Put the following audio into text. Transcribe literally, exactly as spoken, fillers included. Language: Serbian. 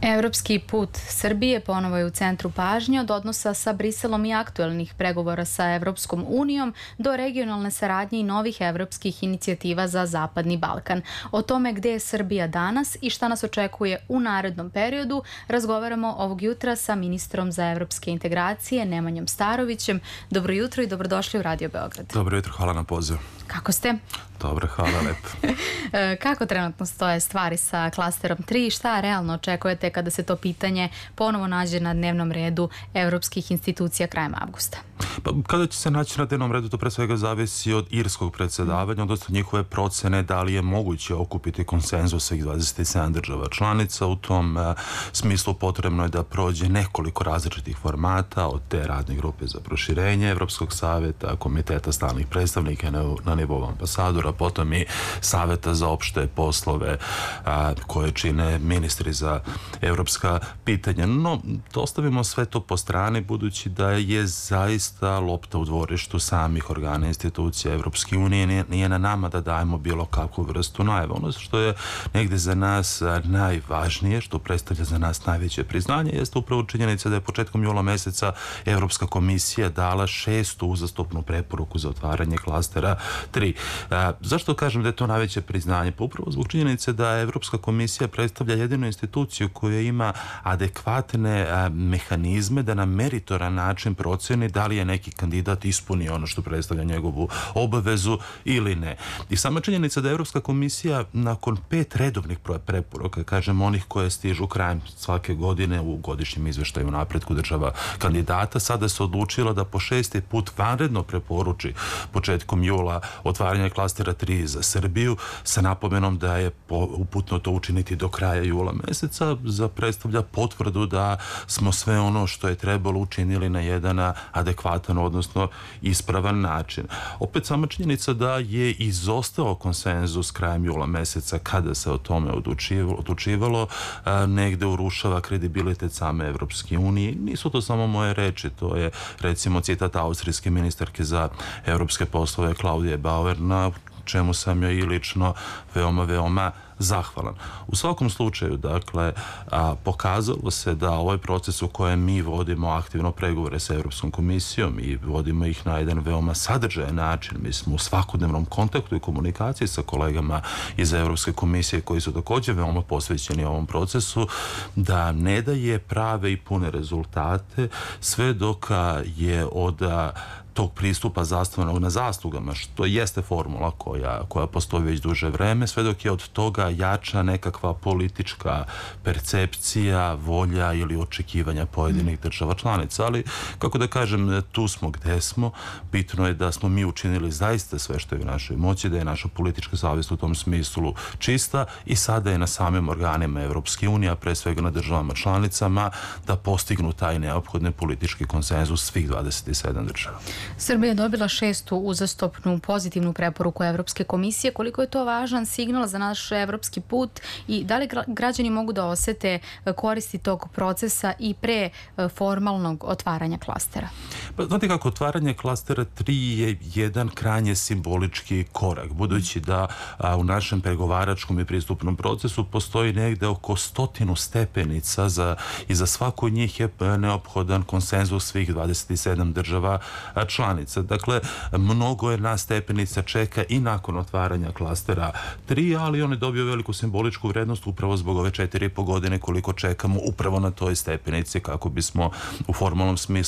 Evropski put Srbije ponovo je u centru pažnje od odnosa sa Briselom i aktuelnih pregovora sa Evropskom unijom do regionalne saradnje i novih evropskih inicijativa za Zapadni Balkan. O tome gde je Srbija danas i šta nas očekuje u narednom periodu razgovaramo ovog jutra sa ministrom za evropske integracije Nemanjom Starovićem. Dobro jutro i dobrodošli u Radio Beograd. Dobro jutro, hvala na pozivu. Kako ste? Dobro, hvala, lepo. Kako trenutno stoje stvari sa klasterom tri i šta realno očekujete kada se to pitanje ponovo nađe na dnevnom redu evropskih institucija krajem avgusta? Pa, kada će se naći na dnevnom redu, to pre svega zavisi od irskog predsjedavanja, odnosno njihove procene da li je moguće okupiti konsenzus svih dvadeset sedam država članica. U tom a, smislu potrebno je da prođe nekoliko različitih formata, od te radne grupe za proširenje Evropskog savjeta, komiteta stalnih predstavnika na, na nivou ambasadora, potom i savjeta za opšte poslove a, koje čine ministri za evropska pitanja. No, to ostavimo sve to po strani, budući da je zaista lopta u dvorištu samih organa institucija Evropske unije. Nije, nije na nama da dajemo bilo kakvu vrstu najave. Ono što je negde za nas najvažnije, što predstavlja za nas najveće priznanje, jeste upravo činjenica da je početkom jula meseca Evropska komisija dala šestu uzastopnu preporuku za otvaranje klastera tri. A, zašto kažem da je to najveće priznanje? Pa upravo zbog činjenice da Evropska komisija predstavlja jedinu instituciju koja ima adekvatne a, mehanizme da na meritoran način proceni da li je neki kandidat ispunio ono što predstavlja njegovu obavezu ili ne. I sama činjenica da Evropska komisija nakon pet redovnih preporuka, kažem onih koje stižu krajem svake godine u godišnjem izveštaju o napretku država kandidata, sada se odlučila da po šesti put vanredno preporuči početkom jula otvaranje klastera tri za Srbiju, sa napomenom da je uputno to učiniti do kraja jula meseca, za predstavlja potvrdu da smo sve ono što je trebalo učinili na jedan adekvatan, odnosno ispravan način. Opet sama činjenica da je izostao konsenzus krajem jula meseca kada se o tome odlučivalo, negde urušava kredibilitet same Evropske unije. Nisu to samo moje reči, to je recimo citat austrijske ministarke za evropske poslove Klaudije Bauer, na čemu sam joj i lično veoma, veoma zahvalan. U svakom slučaju, dakle, a, pokazalo se da ovaj proces u kojem mi vodimo aktivno pregovore sa Evropskom komisijom i vodimo ih na jedan veoma sadržajan način, mi smo u svakodnevnom kontaktu i komunikaciji sa kolegama iz Evropske komisije koji su također veoma posvećeni ovom procesu, da ne daje prave i pune rezultate sve dok je od a, tog pristupa zasnovanog na zaslugama, što jeste formula koja, koja postoji već duže vreme, sve dok je od toga jača nekakva politička percepcija, volja ili očekivanja pojedinih država članica. Ali, kako da kažem, tu smo gde smo. Bitno je da smo mi učinili zaista sve što je u našoj moći, da je naša politička savjest u tom smislu čista i sada je na samim organima Evropske unije, a pre svega na državama članicama, da postignu taj neophodni politički konsenzus svih dvadeset sedam država. Srbija je dobila šestu uzastopnu pozitivnu preporuku Evropske komisije. Koliko je to važan signal za naš evropski put i da li građani mogu da osete koristi tog procesa i pre formalnog otvaranja klastera? Pa, znate kako, otvaranje klastera tri je jedan krajnje simbolički korak, budući da a, u našem pregovaračkom i pristupnom procesu postoji negde oko stotinu stepenica za, i za svaku od njih je neophodan konsenzus svih dvadeset sedam država članica. Dakle, mnogo je nas stepenica čeka i nakon otvaranja klastera tri, ali on je dobio veliku simboličku vrednost upravo zbog ove četiri i po godine koliko čekamo upravo na toj stepenici kako bismo u formalnom smislu